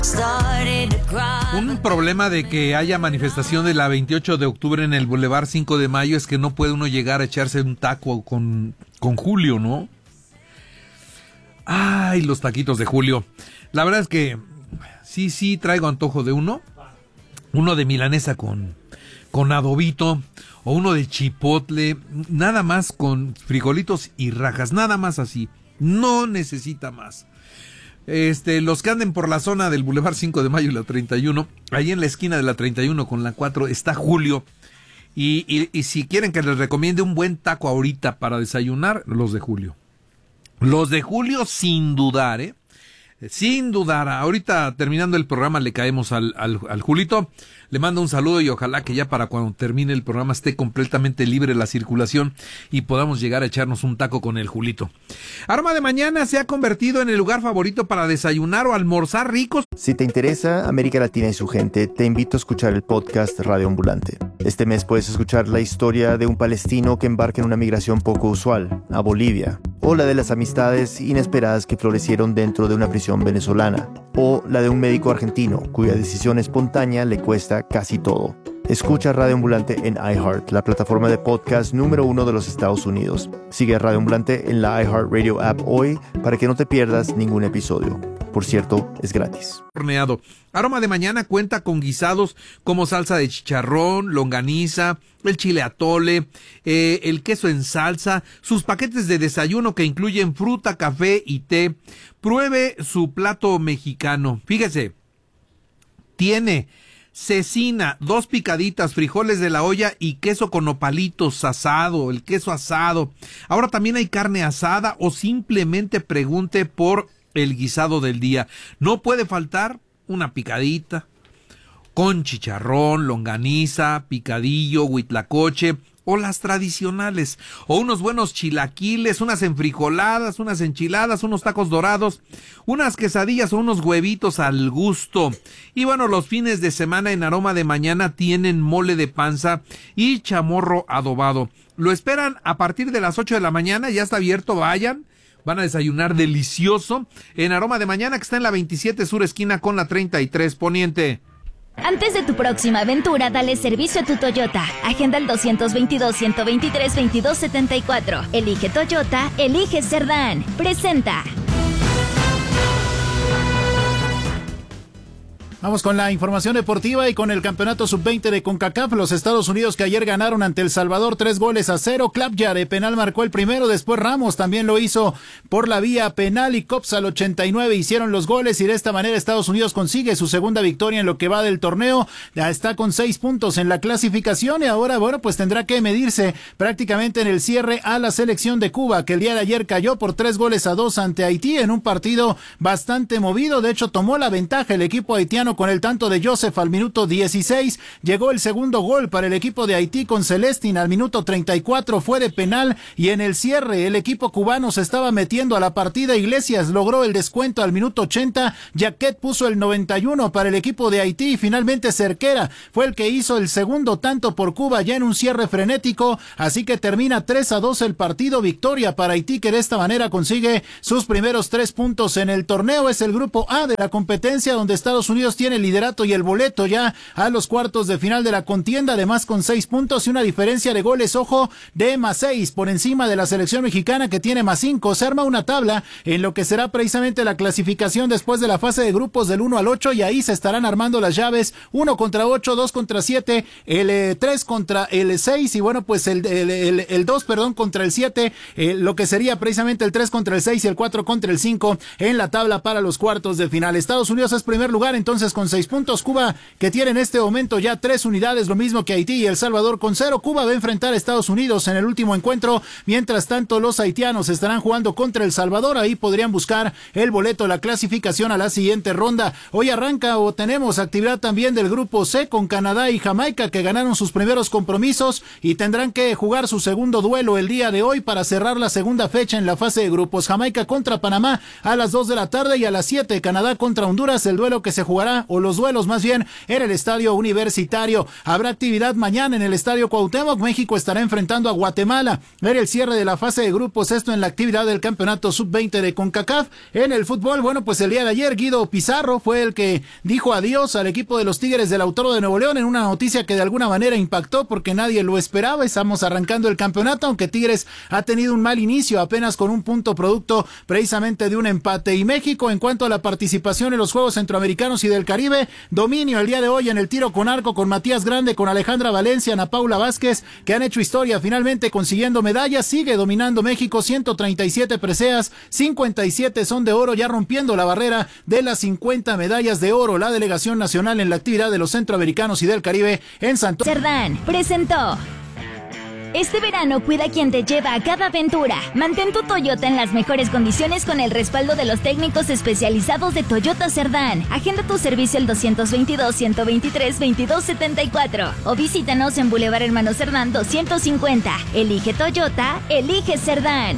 Un problema de que haya manifestación de la 28 de octubre en el Boulevard 5 de Mayo es que no puede uno llegar a echarse un taco con Julio, ¿no? Ay, los taquitos de Julio. La verdad es que sí traigo antojo de uno de milanesa con adobito, o uno de chipotle, nada más con frijolitos y rajas, nada más así, no necesita más. Los que anden por la zona del Boulevard 5 de Mayo y la 31, ahí en la esquina de la 31 con la 4 está Julio, y si quieren que les recomiende un buen taco ahorita para desayunar, los de Julio sin dudar, sin dudar. Ahorita terminando el programa le caemos al Julito, le mando un saludo y ojalá que ya para cuando termine el programa esté completamente libre la circulación y podamos llegar a echarnos un taco con el Julito. Aroma de Mañana se ha convertido en el lugar favorito para desayunar o almorzar ricos. Si te interesa América Latina y su gente, te invito a escuchar el podcast Radio Ambulante. Este mes puedes escuchar la historia de un palestino que embarca en una migración poco usual, a Bolivia, o la de las amistades inesperadas que florecieron dentro de una prisión venezolana, o la de un médico argentino cuya decisión espontánea le cuesta casi todo. Escucha Radio Ambulante en iHeart, la plataforma de podcast número 1 de los Estados Unidos. Sigue Radio Ambulante en la iHeartRadio app hoy para que no te pierdas ningún episodio. Por cierto, es gratis. Horneado. Aroma de Mañana cuenta con guisados como salsa de chicharrón, longaniza, el chile atole, el queso en salsa, sus paquetes de desayuno que incluyen fruta, café y té. Pruebe su plato mexicano. Fíjese, tiene cecina, 2 picaditas, frijoles de la olla y queso con nopalitos asado, el queso asado. Ahora también hay carne asada o simplemente pregunte por el guisado del día. No puede faltar una picadita con chicharrón, longaniza, picadillo, huitlacoche o las tradicionales, o unos buenos chilaquiles, unas enfrijoladas, unas enchiladas, unos tacos dorados, unas quesadillas o unos huevitos al gusto. Y bueno, los fines de semana en Aroma de Mañana tienen mole de panza y chamorro adobado. Lo esperan a partir de las 8 de la mañana, ya está abierto, vayan. Van a desayunar delicioso en Aroma de Mañana, que está en la 27 Sur esquina con la 33 Poniente. Antes de tu próxima aventura, dale servicio a tu Toyota. Agenda el 222-123-2274. Elige Toyota, elige Cerdán. Presenta. Vamos con la información deportiva y con el campeonato sub-20 de CONCACAF. Los Estados Unidos que ayer ganaron ante El Salvador 3-0. Clapjar de penal marcó el primero, después Ramos también lo hizo por la vía penal y Cops al 89 hicieron los goles y de esta manera Estados Unidos consigue su segunda victoria en lo que va del torneo. Ya está con 6 puntos en la clasificación y ahora, bueno, pues tendrá que medirse prácticamente en el cierre a la selección de Cuba, que el día de ayer cayó por 3-2 ante Haití en un partido bastante movido. De hecho, tomó la ventaja el equipo haitiano con el tanto de Joseph al minuto 16. Llegó el segundo gol para el equipo de Haití con Celestin al minuto 34, fue de penal y en el cierre el equipo cubano se estaba metiendo a la partida. Iglesias logró el descuento al minuto 80, Jaquet puso el 91 para el equipo de Haití y finalmente Cerquera fue el que hizo el segundo tanto por Cuba ya en un cierre frenético, así que termina 3-2 el partido, victoria para Haití que de esta manera consigue sus primeros 3 puntos en el torneo. Es el grupo A de la competencia donde Estados Unidos tiene el liderato y el boleto ya a los cuartos de final de la contienda, además con 6 puntos y una diferencia de goles, ojo, de +6 por encima de la selección mexicana que tiene +5. Se arma una tabla en lo que será precisamente la clasificación después de la fase de grupos del 1 al 8 y ahí se estarán armando las llaves 1 contra 8, 2 contra 7, el 3 contra el 6 y bueno, pues el 2, contra el 7, lo que sería precisamente el 3 contra el 6 y el 4 contra el 5 en la tabla para los cuartos de final. Estados Unidos es primer lugar entonces con 6 puntos, Cuba que tiene en este momento ya 3 unidades, lo mismo que Haití y El Salvador con 0. Cuba va a enfrentar a Estados Unidos en el último encuentro, mientras tanto los haitianos estarán jugando contra El Salvador, ahí podrían buscar el boleto, la clasificación a la siguiente ronda. Hoy arranca o tenemos actividad también del grupo C con Canadá y Jamaica que ganaron sus primeros compromisos y tendrán que jugar su segundo duelo el día de hoy para cerrar la segunda fecha en la fase de grupos. Jamaica contra Panamá a las 2 de la tarde y a las 7 Canadá contra Honduras, el duelo que se jugará juega, o los duelos más bien, en el Estadio Universitario. Habrá actividad mañana en el Estadio Cuauhtémoc. México estará enfrentando a Guatemala. Era el cierre de la fase de grupos, esto en la actividad del campeonato sub-20 de CONCACAF. En el fútbol, bueno, pues el día de ayer Guido Pizarro fue el que dijo adiós al equipo de los Tigres del Autódromo de Nuevo León en una noticia que de alguna manera impactó porque nadie lo esperaba. Estamos arrancando el campeonato, aunque Tigres ha tenido un mal inicio, apenas con un punto producto precisamente de un empate. Y México, en cuanto a la participación en los Juegos Centroamericanos y del Caribe, dominio el día de hoy en el tiro con arco con Matías Grande, con Alejandra Valencia, Ana Paula Vázquez, que han hecho historia finalmente consiguiendo medallas. Sigue dominando México, 137 preseas, 57 son de oro, ya rompiendo la barrera de las 50 medallas de oro. La delegación nacional en la actividad de los centroamericanos y del Caribe en Santo Cerdán presentó. Este verano cuida quien te lleva a cada aventura. Mantén tu Toyota en las mejores condiciones con el respaldo de los técnicos especializados de Toyota Cerdán. Agenda tu servicio al 222-123-2274 o visítanos en Boulevard Hermano Cerdán 250. Elige Toyota, elige Cerdán.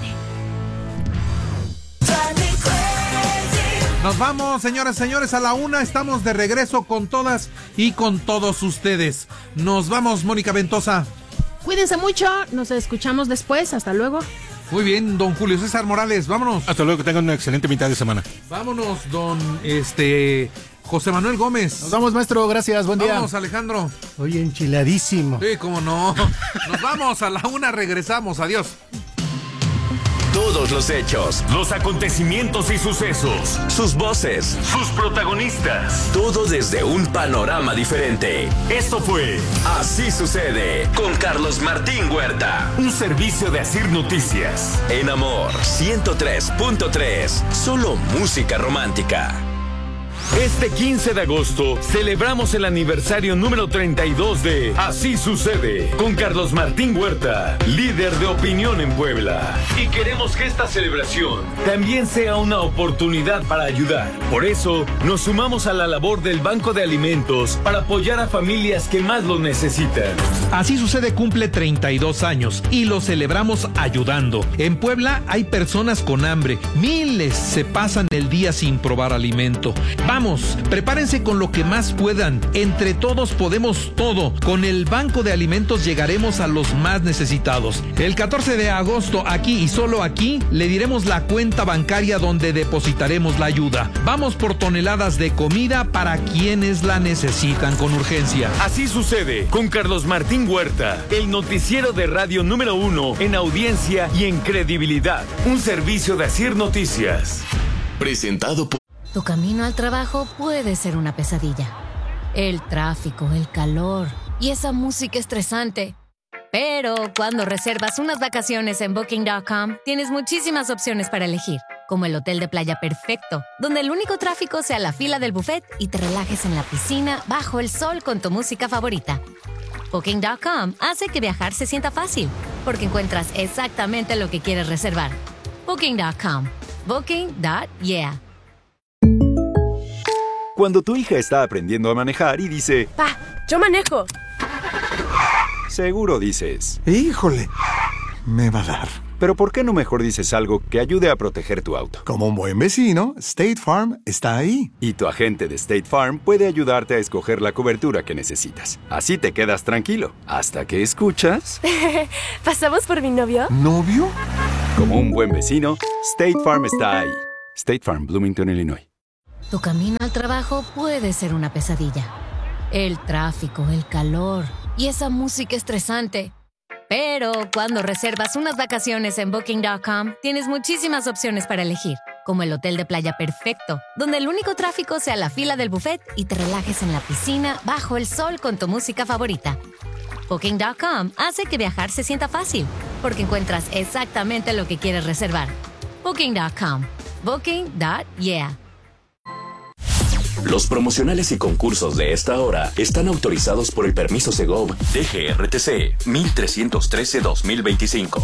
Nos vamos, señoras y señores, a la 1. Estamos de regreso con todas y con todos ustedes. Nos vamos, Mónica Ventosa. Cuídense mucho, nos escuchamos después, hasta luego. Muy bien, don Julio César Morales, vámonos. Hasta luego, que tengan una excelente mitad de semana. Vámonos, don José Manuel Gómez. Nos vamos, maestro, gracias, buen día. Vamos, Alejandro. Oye, enchiladísimo. Sí, cómo no. Nos vamos, a la 1 regresamos, adiós. Todos los hechos, los acontecimientos y sucesos, sus voces, sus protagonistas, todo desde un panorama diferente. Esto fue Así Sucede con Carlos Martín Huerta, un servicio de Asir Noticias. En Amor 103.3, solo música romántica. Este 15 de agosto celebramos el aniversario número 32 de Así Sucede con Carlos Martín Huerta, líder de opinión en Puebla. Y queremos que esta celebración también sea una oportunidad para ayudar. Por eso nos sumamos a la labor del Banco de Alimentos para apoyar a familias que más lo necesitan. Así Sucede cumple 32 años y lo celebramos ayudando. En Puebla hay personas con hambre, miles se pasan el día sin probar alimento. Vamos, prepárense con lo que más puedan. Entre todos podemos todo. Con el Banco de Alimentos llegaremos a los más necesitados. El 14 de agosto, aquí y solo aquí, le diremos la cuenta bancaria donde depositaremos la ayuda. Vamos por toneladas de comida para quienes la necesitan con urgencia. Así Sucede con Carlos Martín Huerta, el noticiero de radio número 1 en audiencia y en credibilidad. Un servicio de Asir Noticias. Presentado por... Tu camino al trabajo puede ser una pesadilla. El tráfico, el calor y esa música estresante. Pero cuando reservas unas vacaciones en Booking.com, tienes muchísimas opciones para elegir, como el hotel de playa perfecto, donde el único tráfico sea la fila del buffet y te relajes en la piscina bajo el sol con tu música favorita. Booking.com hace que viajar se sienta fácil, porque encuentras exactamente lo que quieres reservar. Booking.com. Booking.yeah. Cuando tu hija está aprendiendo a manejar y dice... ¡Pa! ¡Yo manejo! Seguro dices... ¡Híjole! Me va a dar. Pero ¿por qué no mejor dices algo que ayude a proteger tu auto? Como un buen vecino, State Farm está ahí. Y tu agente de State Farm puede ayudarte a escoger la cobertura que necesitas. Así te quedas tranquilo, hasta que escuchas... ¿Pasamos por mi novio? ¿Novio? Como un buen vecino, State Farm está ahí. State Farm, Bloomington, Illinois. Tu camino al trabajo puede ser una pesadilla. El tráfico, el calor y esa música estresante. Pero cuando reservas unas vacaciones en Booking.com, tienes muchísimas opciones para elegir, como el hotel de playa perfecto, donde el único tráfico sea la fila del buffet y te relajes en la piscina bajo el sol con tu música favorita. Booking.com hace que viajar se sienta fácil, porque encuentras exactamente lo que quieres reservar. Booking.com. Booking.yeah. Los promocionales y concursos de esta hora están autorizados por el permiso Segov DGRTC 1313-2025.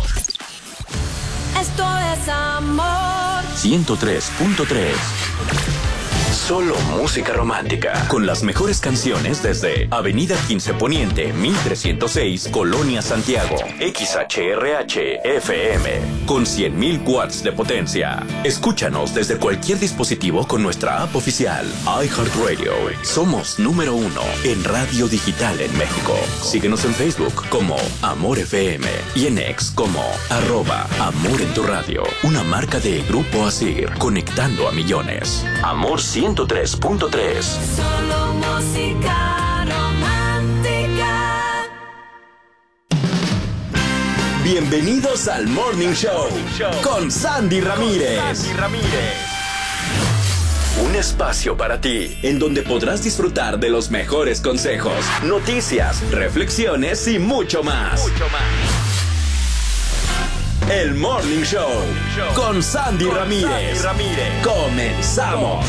Esto es amor. 103.3. Solo música romántica, con las mejores canciones desde Avenida 15 Poniente, 1306, Colonia Santiago. XHRH FM, con 100.000 watts de potencia. Escúchanos desde cualquier dispositivo con nuestra app oficial, iHeartRadio. Somos número 1 en radio digital en México. Síguenos en Facebook como Amor FM y en X como @Amor en tu radio. Una marca de Grupo Asir, conectando a millones. Amor 103.3. Solo música romántica. Bienvenidos al Morning Show con Sandy Ramírez. Un espacio para ti, en donde podrás disfrutar de los mejores consejos, noticias, reflexiones y mucho más. El Morning Show con Sandy Ramírez. Comenzamos.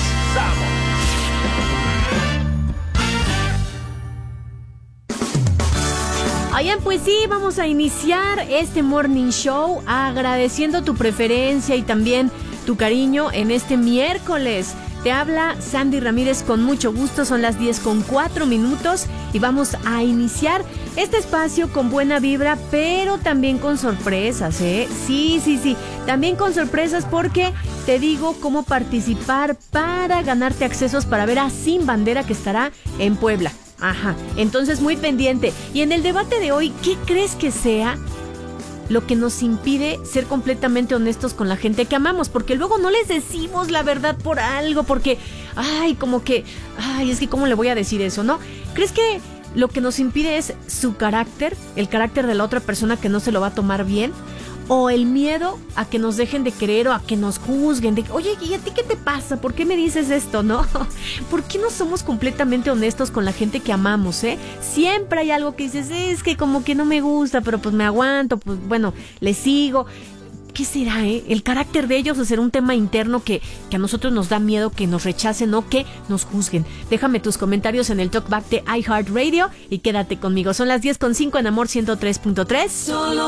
Oigan, pues sí, vamos a iniciar este Morning Show agradeciendo tu preferencia y también tu cariño en este miércoles. Te habla Sandy Ramírez con mucho gusto, son las 10:04 y vamos a iniciar este espacio con buena vibra, pero también con sorpresas, ¿eh? Sí, también con sorpresas porque te digo cómo participar para ganarte accesos para ver a Sin Bandera, que estará en Puebla. Ajá, entonces muy pendiente. Y en el debate de hoy, ¿qué crees que sea lo que nos impide ser completamente honestos con la gente que amamos? Porque luego no les decimos la verdad por algo, porque, es que ¿cómo le voy a decir eso, no? ¿Crees que lo que nos impide es su carácter, el carácter de la otra persona que no se lo va a tomar bien? ¿O el miedo a que nos dejen de querer o a que nos juzguen? De, oye, ¿y a ti qué te pasa? ¿Por qué me dices esto, no? ¿Por qué no somos completamente honestos con la gente que amamos, Siempre hay algo que dices, es que como que no me gusta, pero pues me aguanto, pues bueno, le sigo. ¿Qué será, el carácter de ellos? ¿O será un tema interno que a nosotros nos da miedo que nos rechacen o que nos juzguen? Déjame tus comentarios en el talkback de iHeartRadio y quédate conmigo. Son las 10:05 en Amor 103.3. Solo